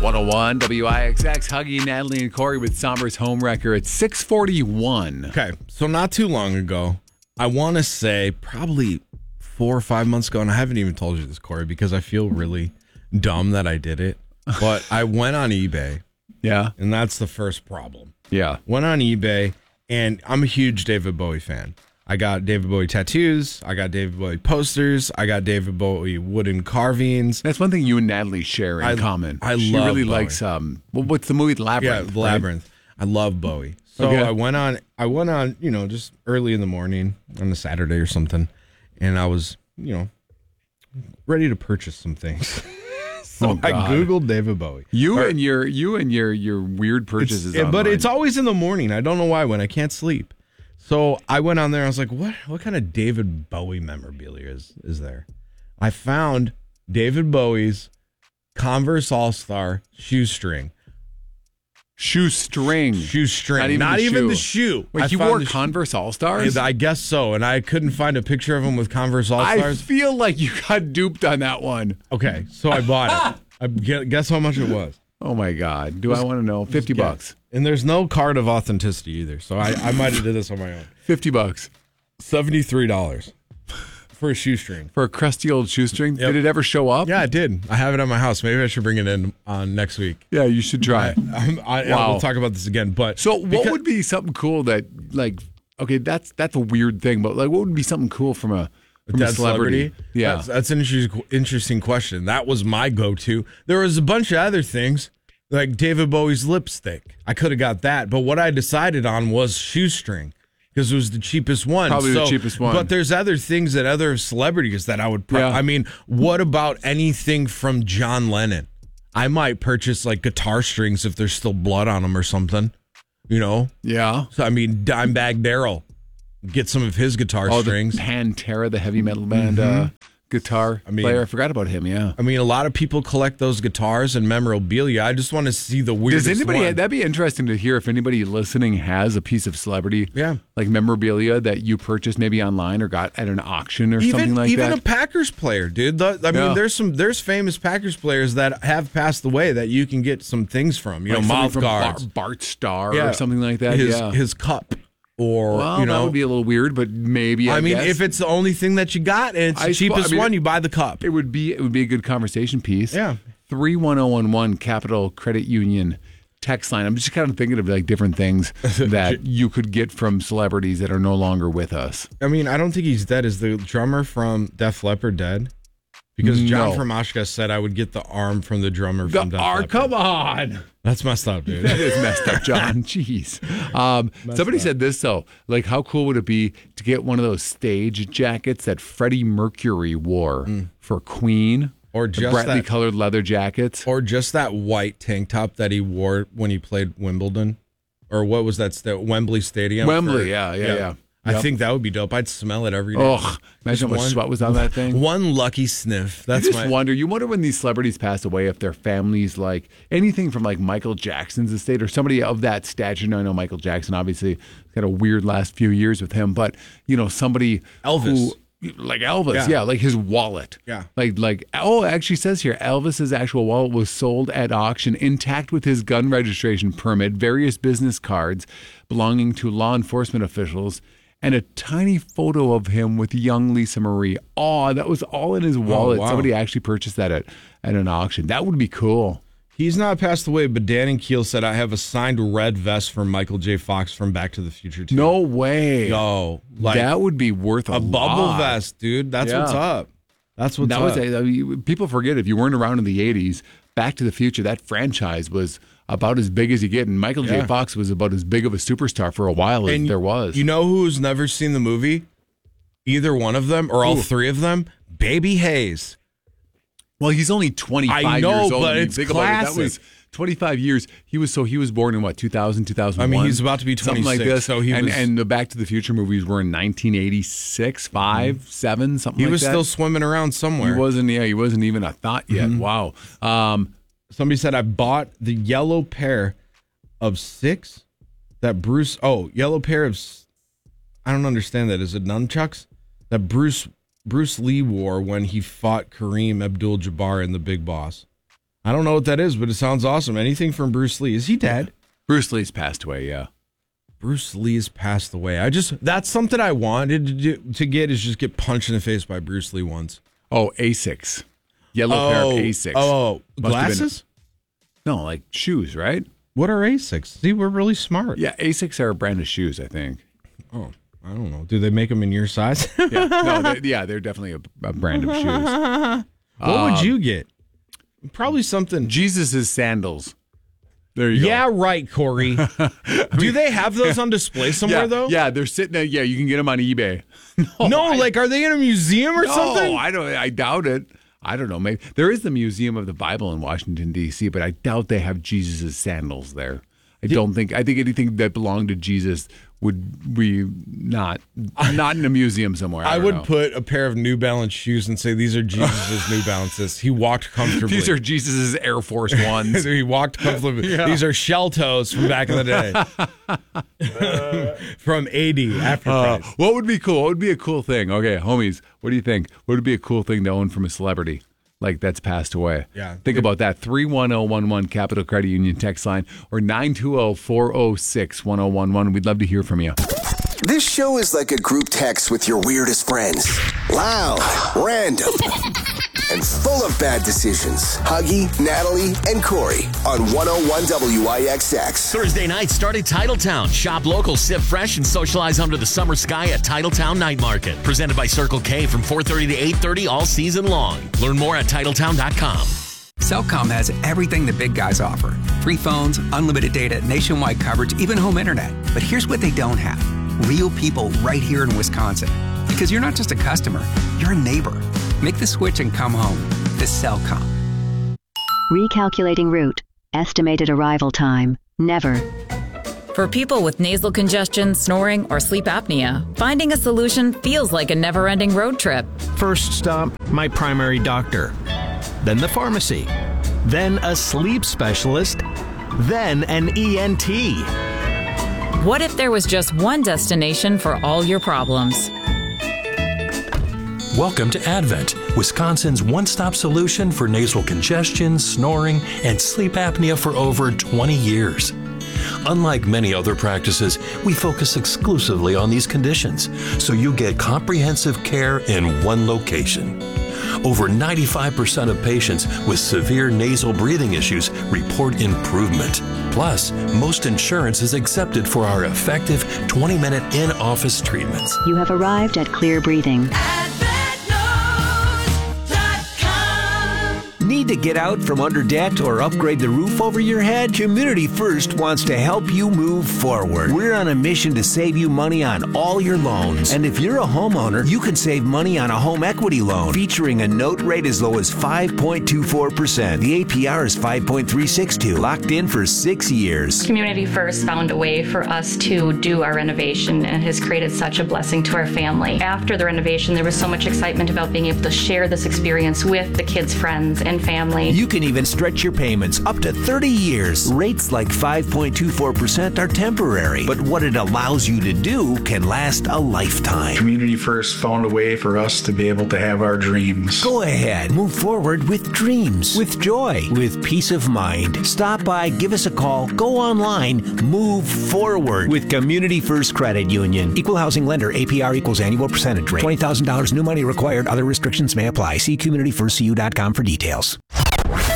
101 WIXX, Huggy, Natalie, and Corey with Somber's Home Wrecker at 6:41. Okay, so not too long ago, I want to say probably 4 or 5 months ago, and I haven't even told you this, Corey, because I feel really dumb that I did it, but I went on eBay, Yeah. and that's the first problem. Yeah. Went on eBay, and I'm a huge David Bowie fan. I got David Bowie tattoos, I got David Bowie posters, I got David Bowie wooden carvings. That's one thing you and Natalie share in common. She love really Bowie. likes what's the movie? Labyrinth. Yeah, Labyrinth. Right? I love Bowie. So Okay. I went on, just early in the morning on a Saturday or something, and I was, ready to purchase some things. So I Googled David Bowie. You and your weird purchases. But it's always in the morning. I don't know why when I can't sleep. So I went on there. I was like, what kind of David Bowie memorabilia is there? I found David Bowie's Converse All-Star shoestring. Shoestring. Not even the shoe. Wait, he wore Converse All-Stars? I guess so. And I couldn't find a picture of him with Converse All-Stars. I feel like you got duped on that one. Okay, so I bought it. Guess how much it was? Oh, my God. Do I want to know? $50. And there's no card of authenticity either. So I might have did this on my own. $50. $73 for a shoestring. For a crusty old shoestring? Yep. Did it ever show up? Yeah, it did. I have it at my house. Maybe I should bring it in on next week. Yeah, you should try. We'll talk about this again. But so what would be something cool that, like, okay, that's a weird thing, but like, what would be something cool from a celebrity? Yeah, that's an interesting question. That was my go-to. There was a bunch of other things, like David Bowie's lipstick. I could have got that, but what I decided on was shoestring because it was the cheapest one. Probably the cheapest one. But there's other things that other celebrities that I would. I mean, what about anything from John Lennon? I might purchase like guitar strings if there's still blood on them or something. Yeah. So I mean, Dimebag Darrell. Get some of his guitar strings. Pantera, the heavy metal band guitar player. I forgot about him, yeah. I mean, a lot of people collect those guitars and memorabilia. I just want to see the weirdest one. That'd be interesting to hear if anybody listening has a piece of celebrity, like memorabilia that you purchased maybe online or got at an auction or something like that. Even a Packers player, dude. I mean, there's famous Packers players that have passed away that you can get some things from. Like mouth guards. Bart Starr or something like that. His cup. Or, that would be a little weird, but maybe. I mean, if it's the only thing that you got and it's the cheapest one, you buy the cup. It would be a good conversation piece. Yeah. 31011 Capital Credit Union text line. I'm just kind of thinking of like different things that you could get from celebrities that are no longer with us. I mean, I don't think he's dead. Is the drummer from Def Leppard dead? Because John from Oshkosh said I would get the arm from the drummer from Def Leppard. Come on. That's messed up, dude. That is messed up, John. Jeez. Somebody said this, though. Like, how cool would it be to get one of those stage jackets that Freddie Mercury wore for Queen? Or just brightly colored leather jackets? Or just that white tank top that he wore when he played Wimbledon? Or what was that? Wembley Stadium? Wembley, yeah. I think that would be dope. I'd smell it every day. Oh, imagine how much sweat was on that thing. One lucky sniff. That's You wonder when these celebrities pass away if their families, like anything from like Michael Jackson's estate or somebody of that stature. No, I know Michael Jackson obviously had a weird last few years with him, but somebody Elvis. Like Elvis, like his wallet. Yeah. Like actually says here, Elvis's actual wallet was sold at auction intact with his gun registration permit, various business cards belonging to law enforcement officials, and a tiny photo of him with young Lisa Marie. Oh, that was all in his wallet. Oh, wow. Somebody actually purchased that at an auction. That would be cool. He's not passed away, but Dan and Keel said, I have a signed red vest from Michael J. Fox from Back to the Future 2. No way. Yo. That would be worth a lot. Bubble vest, dude. That's what's up. That's what's up. People forget, if you weren't around in the 80s, Back to the Future, that franchise was about as big as you get. And Michael J. Fox was about as big of a superstar for a while as there was. You know who's never seen the movie? Either one of them or all three of them? Baby Hayes. Well, he's only 25 I know, years old. But it's classic. That was 25 years. He was born in what, 2000, 2001? I mean, he's about to be 26. Something like this. So and the Back to the Future movies were in 1986, 5, 7, something like that. He was still swimming around somewhere. He wasn't even a thought yet. Wow. Somebody said, I bought the yellow pair of 6 that Bruce, yellow pair of, I don't understand that. Is it nunchucks? That Bruce Lee wore when he fought Kareem Abdul-Jabbar in The Big Boss. I don't know what that is, but it sounds awesome. Anything from Bruce Lee. Is he dead? Bruce Lee's passed away, yeah. Bruce Lee's passed away. That's something I wanted to get, is just get punched in the face by Bruce Lee once. Oh, Asics. Yellow pair of Asics. Oh, Must have been- glasses? No, like shoes, right? What are Asics? See, we're really smart. Yeah, Asics are a brand of shoes, I think. Oh, I don't know. Do they make them in your size? Yeah, no, they're definitely a brand of shoes. What would you get? Probably something. Jesus' sandals. There you go. Yeah, right, Corey. Do they have those on display somewhere, though? Yeah, they're sitting there. Yeah, you can get them on eBay. Are they in a museum or something? No, I doubt it. I don't know. Maybe there is the Museum of the Bible in Washington, D.C., but I doubt they have Jesus' sandals there. I think anything that belonged to Jesus would be not in a museum somewhere. I don't would know. put a pair of New Balance shoes and say, these are Jesus' New Balances. He walked comfortably. These are Jesus' Air Force Ones. He walked comfortably. Yeah. These are shell toes from back in the day. From 80 after Christ. What would be cool? What would be a cool thing? Okay, homies, what do you think? What would be a cool thing to own from a celebrity? Like that's passed away. Yeah. Think about that. 31011 Capital Credit Union text line or 920-406-1011. We'd love to hear from you. This show is like a group text with your weirdest friends. Loud, random, and full of bad decisions. Huggy, Natalie, and Corey on 101 WIXX. Thursday night, start at Titletown. Shop local, sip fresh, and socialize under the summer sky at Titletown Night Market. Presented by Circle K from 4:30 to 8:30 all season long. Learn more at Titletown.com. Cellcom has everything the big guys offer. Free phones, unlimited data, nationwide coverage, even home internet. But here's what they don't have. Real people right here in Wisconsin. Because you're not just a customer, you're a neighbor. Make the switch and come home to Cellcom. Recalculating route. Estimated arrival time. Never. For people with nasal congestion, snoring, or sleep apnea, finding a solution feels like a never-ending road trip. First stop, my primary doctor. Then the pharmacy. Then a sleep specialist. Then an ENT. What if there was just one destination for all your problems? Welcome to Advent, Wisconsin's one-stop solution for nasal congestion, snoring, and sleep apnea for over 20 years. Unlike many other practices, we focus exclusively on these conditions, so you get comprehensive care in one location. Over 95% of patients with severe nasal breathing issues report improvement. Plus, most insurance is accepted for our effective 20-minute in-office treatments. You have arrived at Clear Breathing. Need to get out from under debt or upgrade the roof over your head? Community First wants to help you move forward. We're on a mission to save you money on all your loans. And if you're a homeowner, you can save money on a home equity loan featuring a note rate as low as 5.24%. The APR is 5.362, locked in for 6 years. Community First found a way for us to do our renovation and has created such a blessing to our family. After the renovation, there was so much excitement about being able to share this experience with the kids' friends and family. You can even stretch your payments up to 30 years. Rates like 5.24% are temporary, but what it allows you to do can last a lifetime. Community First found a way for us to be able to have our dreams. Go ahead, move forward with dreams, with joy, with peace of mind. Stop by, give us a call, go online, move forward with Community First Credit Union. Equal housing lender, APR equals annual percentage rate. $20,000 new money required. Other restrictions may apply. See communityfirstcu.com for details.